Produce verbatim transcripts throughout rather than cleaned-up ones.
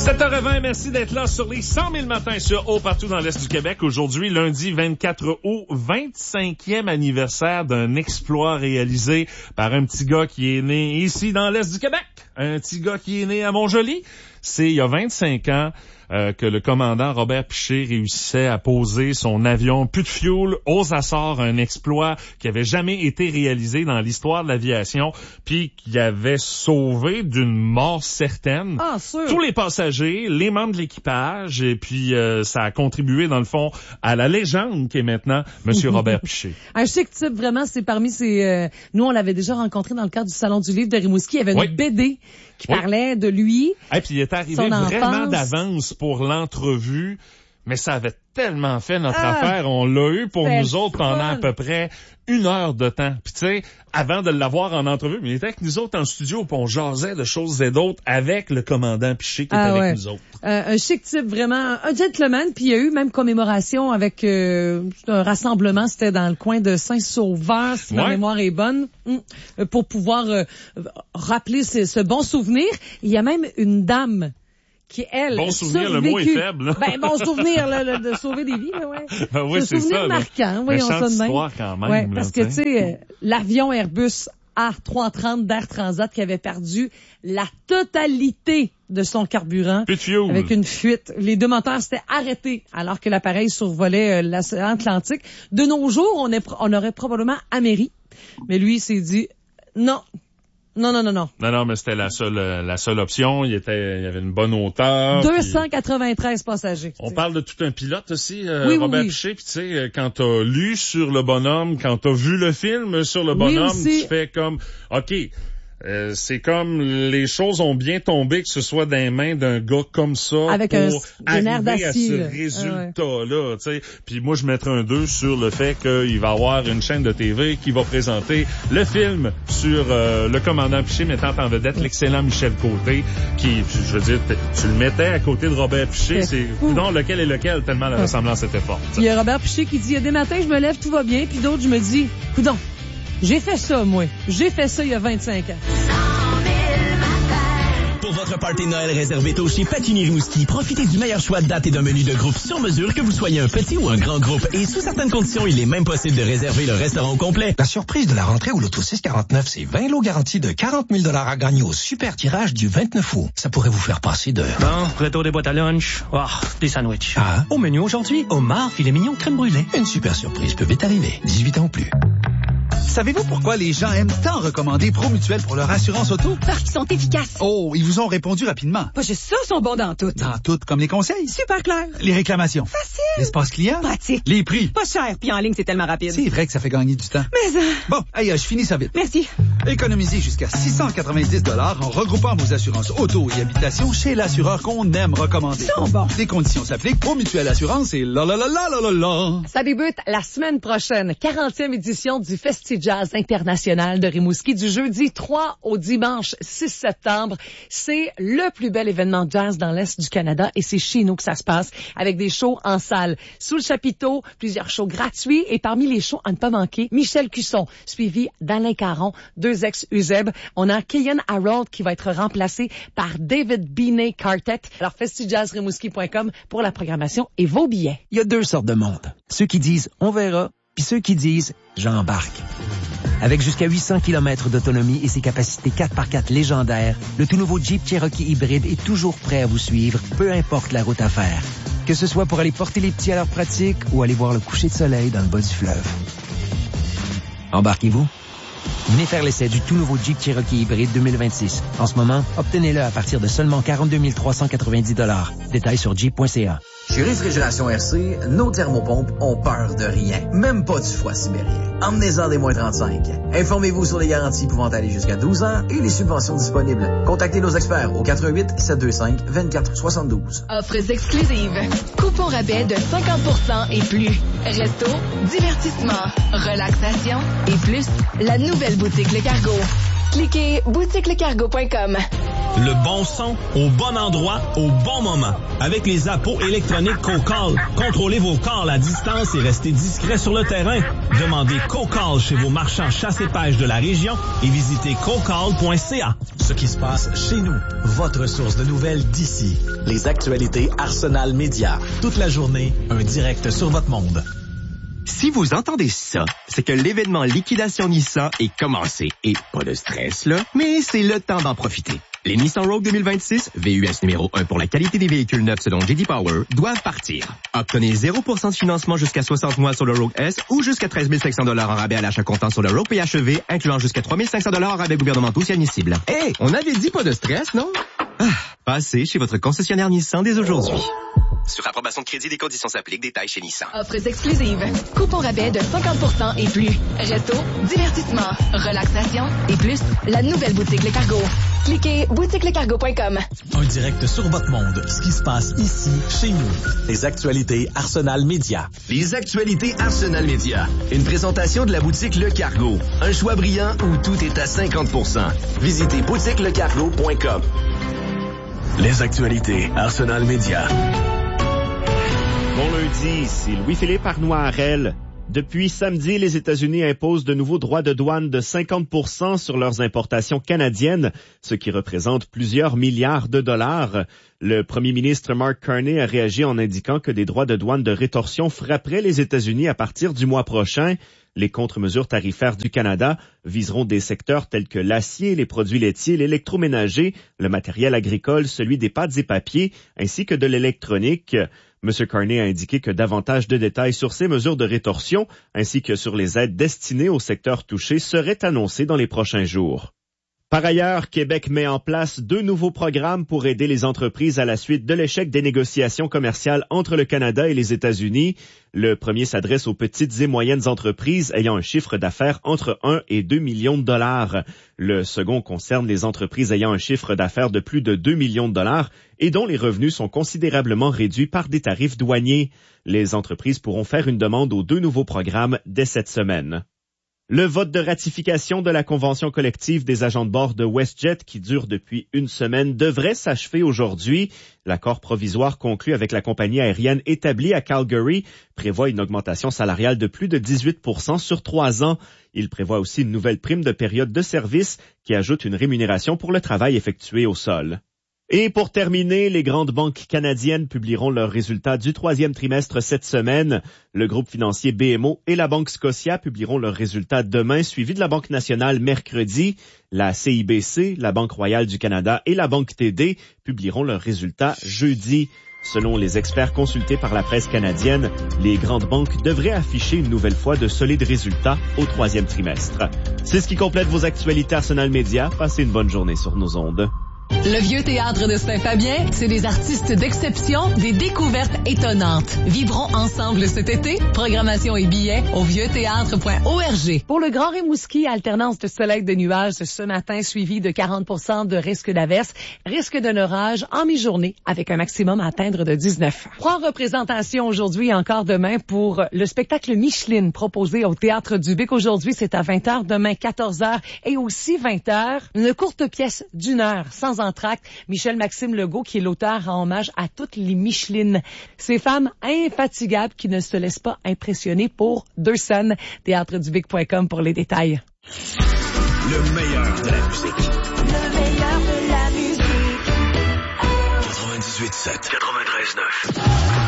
sept heures vingt, merci d'être là sur les cent mille matins sur Haut partout dans l'Est du Québec. Aujourd'hui, lundi vingt-quatre août, vingt-cinquième anniversaire d'un exploit réalisé par un petit gars qui est né ici dans l'Est du Québec. Un petit gars qui est né à Montjoly. C'est il y a vingt-cinq ans euh, que le commandant Robert Piché réussissait à poser son avion plus de fuel aux Açores, un exploit qui avait jamais été réalisé dans l'histoire de l'aviation, puis qui avait sauvé d'une mort certaine ah, sûr. tous les passagers, les membres de l'équipage, et puis euh, ça a contribué dans le fond à la légende qui est maintenant Monsieur Robert Piché. Un chic type, vraiment, c'est parmi ces... Euh, nous, on l'avait déjà rencontré dans le cadre du Salon du Livre de Rimouski. Il y avait une oui. B D qui oui. parlait de lui. Et puis il est arrivé vraiment d'avance pour l'entrevue, mais ça avait tellement fait notre ah, affaire. On l'a eu pour nous autres pendant fun. à peu près une heure de temps. Puis tu sais, avant de l'avoir en entrevue, mais il était avec nous autres en studio, puis on jasait de choses et d'autres avec le commandant Piché qui ah, était ouais. avec nous autres. Euh, un chic type, vraiment, un gentleman. Puis il y a eu même commémoration avec euh, un rassemblement, c'était dans le coin de Saint-Sauveur, si ouais. ma mémoire est bonne, pour pouvoir euh, rappeler ce, ce bon souvenir. Il y a même une dame qui, elle, bon souvenir, survécu. Le mot est faible. Là. Ben, bon souvenir, là, là, de sauver des vies, là, ouais. Ben oui, c'est, c'est souvenir ça. marquant, voyons ça de même. Histoire quand même. Ouais, là, parce que, tu sais, euh, l'avion Airbus A trois cent trente d'Air Transat qui avait perdu la totalité de son carburant avec une fuite. Les deux moteurs s'étaient arrêtés alors que l'appareil survolait euh, l'océan Atlantique. De nos jours, on, est, on aurait probablement améri, mais lui, il s'est dit non. Non, non, non, non. Non, non, mais c'était la seule, la seule option. Il était, il y avait une bonne hauteur. deux cent quatre-vingt-treize puis... passagers. On parle de tout un pilote aussi, euh, oui, Robert oui, oui. Piché. Puis tu sais, quand t'as lu sur le bonhomme, quand t'as vu le film sur le bonhomme, oui, tu fais comme, OK, euh, c'est comme les choses ont bien tombé, que ce soit dans les mains d'un gars comme ça avec pour un, arriver un air à ce résultat-là. Tu sais, puis moi je mettrais un deux sur le fait qu'il va y avoir une chaîne de T V qui va présenter le film sur euh, le commandant Piché mettant en vedette l'excellent Michel Côté, qui, je veux dire, tu le mettais à côté de Robert Piché, c'est non lequel est lequel tellement la ressemblance était forte. Il y a Robert Piché qui dit il y a des matins je me lève tout va bien, puis d'autres je me dis coudonc. J'ai fait ça, moi. J'ai fait ça il y a vingt-cinq ans. Pour votre party de Noël réservé tôt chez Patini Rimouski, profitez du meilleur choix de dates et d'un menu de groupe sur mesure, que vous soyez un petit ou un grand groupe. Et sous certaines conditions, il est même possible de réserver le restaurant au complet. La surprise de la rentrée au Loto six quarante-neuf, c'est vingt lots garantis de quarante mille dollars à gagner au super tirage du vingt-neuf août. Ça pourrait vous faire passer de... Bon, retour des boîtes à lunch. Oh, des sandwichs. Ah. Au menu aujourd'hui, homard, filet mignon, crème brûlée. Une super surprise peut vite arriver. dix-huit ans ou plus. Savez-vous pourquoi les gens aiment tant recommander Promutuel pour leur assurance auto? Parce qu'ils sont efficaces. Oh, ils vous ont répondu rapidement. Pas juste ça, ils sont bons dans tout. Dans tout, comme les conseils. Super clair. Les réclamations. Facile. L'espace client. Pratique. Les prix. Pas cher, puis en ligne, c'est tellement rapide. C'est vrai que ça fait gagner du temps. Mais ça... Bon, hey, je finis ça vite. Merci. Économisez jusqu'à six cent quatre-vingt-dix dollars en regroupant vos assurances auto et habitation chez l'assureur qu'on aime recommander. Ils sont bons. Les conditions s'appliquent. Promutuel Assurance et la la la la la la la. Ça débute la semaine prochaine. quarantième édition du Festi-Jazz International de Rimouski, du jeudi trois au dimanche six septembre. C'est le plus bel événement jazz dans l'Est du Canada et c'est chez nous que ça se passe, avec des shows en salle. Sous le chapiteau, plusieurs shows gratuits et parmi les shows à ne pas manquer, Michel Cusson, suivi d'Alain Caron, deux ex-Uzeb. On a Keyan Harold qui va être remplacé par David Binet Quartet. Alors, festi jazz rimouski point com pour la programmation et vos billets. Il y a deux sortes de monde. Ceux qui disent « on verra » puis ceux qui disent « j'embarque ». Avec jusqu'à huit cents kilomètres d'autonomie et ses capacités quatre par quatre légendaires, le tout nouveau Jeep Cherokee hybride est toujours prêt à vous suivre, peu importe la route à faire. Que ce soit pour aller porter les petits à leur pratique ou aller voir le coucher de soleil dans le bas du fleuve. Embarquez-vous? Venez faire l'essai du tout nouveau Jeep Cherokee hybride deux mille vingt-six. En ce moment, obtenez-le à partir de seulement quarante-deux mille trois cent quatre-vingt-dix dollars. Détails sur jeep point c a. Chez Réfrigération R C, nos thermopompes ont peur de rien, même pas du froid sibérien. Emmenez-en des moins trente-cinq. Informez-vous sur les garanties pouvant aller jusqu'à douze ans et les subventions disponibles. Contactez nos experts au quatre un huit, sept deux cinq, deux quatre sept deux. Offres exclusives. Coupons rabais de cinquante pour cent et plus. Resto, divertissement, relaxation et plus. La nouvelle boutique Le Cargo. Cliquez boutique le cargo point com. Le bon son, au bon endroit, au bon moment. Avec les appos électroniques CoCall, contrôlez vos calls à distance et restez discret sur le terrain. Demandez CoCall chez vos marchands chasse et pêche de la région et visitez cocall point c a. Ce qui se passe chez nous, votre source de nouvelles d'ici. Les actualités Arsenal Média. Toute la journée, un direct sur votre monde. Si vous entendez ça, c'est que l'événement Liquidation Nissan est commencé. Et pas de stress, là, mais c'est le temps d'en profiter. Les Nissan Rogue deux mille vingt-six, V U S numéro un pour la qualité des véhicules neufs selon J D Power, doivent partir. Obtenez zéro pour cent de financement jusqu'à soixante mois sur le Rogue S ou jusqu'à treize mille cinq cents dollars en rabais à l'achat comptant sur le Rogue P H E V, incluant jusqu'à trois mille cinq cents dollars en rabais gouvernementaux si admissible. Hé, hey, on avait dit pas de stress, non? Ah, passez chez votre concessionnaire Nissan dès aujourd'hui. Sur approbation de crédit, des conditions s'appliquent. Détails chez Nissan. Offres exclusives. Coupons rabais de cinquante pour cent et plus. Resto, divertissement, relaxation et plus. La nouvelle boutique Le Cargo. Cliquez boutique le cargo point com. Un direct sur votre monde. Ce qui se passe ici, chez nous. Les actualités Arsenal Média. Les actualités Arsenal Média. Une présentation de la boutique Le Cargo. Un choix brillant où tout est à cinquante pour cent. Visitez boutique le cargo point com. Les actualités Arsenal Média. Bon lundi, ici Louis-Philippe Arnois-Harel. Depuis samedi, les États-Unis imposent de nouveaux droits de douane de cinquante pour cent sur leurs importations canadiennes, ce qui représente plusieurs milliards de dollars. Le premier ministre Mark Carney a réagi en indiquant que des droits de douane de rétorsion frapperaient les États-Unis à partir du mois prochain. Les contre-mesures tarifaires du Canada viseront des secteurs tels que l'acier, les produits laitiers, l'électroménager, le matériel agricole, celui des pâtes et papiers, ainsi que de l'électronique. M. Carney a indiqué que davantage de détails sur ces mesures de rétorsion, ainsi que sur les aides destinées aux secteurs touchés, seraient annoncés dans les prochains jours. Par ailleurs, Québec met en place deux nouveaux programmes pour aider les entreprises à la suite de l'échec des négociations commerciales entre le Canada et les États-Unis. Le premier s'adresse aux petites et moyennes entreprises ayant un chiffre d'affaires entre un et deux millions de dollars. Le second concerne les entreprises ayant un chiffre d'affaires de plus de deux millions de dollars et dont les revenus sont considérablement réduits par des tarifs douaniers. Les entreprises pourront faire une demande aux deux nouveaux programmes dès cette semaine. Le vote de ratification de la convention collective des agents de bord de WestJet, qui dure depuis une semaine, devrait s'achever aujourd'hui. L'accord provisoire conclu avec la compagnie aérienne établie à Calgary prévoit une augmentation salariale de plus de dix-huit pour cent sur trois ans. Il prévoit aussi une nouvelle prime de période de service qui ajoute une rémunération pour le travail effectué au sol. Et pour terminer, les grandes banques canadiennes publieront leurs résultats du troisième trimestre cette semaine. Le groupe financier B M O et la Banque Scotia publieront leurs résultats demain, suivis de la Banque nationale mercredi. La C I B C, la Banque royale du Canada et la Banque T D publieront leurs résultats jeudi. Selon les experts consultés par la presse canadienne, les grandes banques devraient afficher une nouvelle fois de solides résultats au troisième trimestre. C'est ce qui complète vos actualités Arsenal Média. Passez une bonne journée sur nos ondes. Le Vieux Théâtre de Saint-Fabien, c'est des artistes d'exception, des découvertes étonnantes. Vivrons ensemble cet été. Programmation et billets au vieux théâtre point org. Pour le Grand Rimouski, alternance de soleil de nuages ce matin, suivi de quarante pour cent de risque d'averse, risque d'un orage en mi-journée, avec un maximum à atteindre de dix-neuf. Trois représentations aujourd'hui et encore demain pour le spectacle Micheline proposé au Théâtre du Bic. Aujourd'hui, c'est à vingt heures, demain quatorze heures et aussi vingt heures. Une courte pièce d'une heure, sans entracte. Michel-Maxime Legault, qui est l'auteur, rend hommage à toutes les Michelines. Ces femmes infatigables qui ne se laissent pas impressionner pour deux scènes. théâtre du bic point com pour les détails. Le meilleur de la musique. Le meilleur de la musique. quatre-vingt-dix-huit sept, quatre-vingt-treize neuf.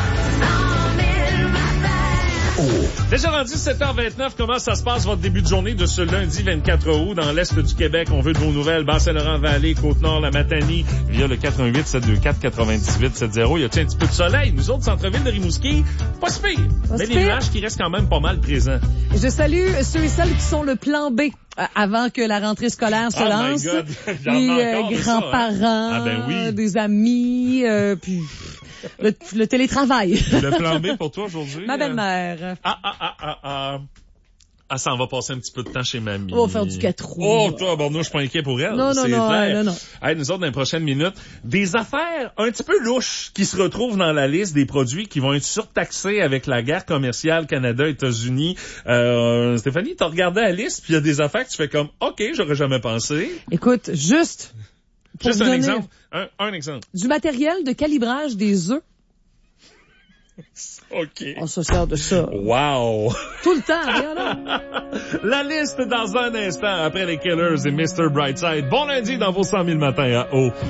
Déjà rendu sept heures vingt-neuf, comment ça se passe votre début de journée de ce lundi vingt-quatre août dans l'Est du Québec? On veut de vos nouvelles. Bas-Saint-Laurent-Vallée, Côte-Nord, la Matanie, via le quatre un huit sept deux quatre quatre-vingt-dix-huit soixante. Y a-t-il un petit peu de soleil? Nous autres, centre-ville de Rimouski, pas si pire. Mais les nuages qui restent quand même pas mal présents. Je salue ceux et celles qui sont le plan B avant que la rentrée scolaire se oh lance. My God. Les euh, grands-parents, ça, hein? Ah ben oui. des amis, euh, puis... Le, le télétravail. Le plan B pour toi aujourd'hui? Ma belle-mère. Ah, ah, ah, ah, ah. Ah, ça, on va passer un petit peu de temps chez mamie. On va faire du quatre roues. Oh, toi, bon, nous, je suis pas inquiet pour elle. Non, non, non, clair. non, non. Hey, nous autres, dans les prochaines minutes, des affaires un petit peu louches qui se retrouvent dans la liste des produits qui vont être surtaxés avec la guerre commerciale Canada-États-Unis. Euh, Stéphanie, t'as regardé la liste, puis il y a des affaires que tu fais comme, OK, j'aurais jamais pensé. Écoute, juste... Pour Juste un donner exemple. Un, un exemple. Du matériel de calibrage des œufs. OK. On se sert de ça. Wow! Tout le temps, rien là. La liste dans un instant après les Killers et mister Brightside. Bon lundi dans vos cent mille matins à eau.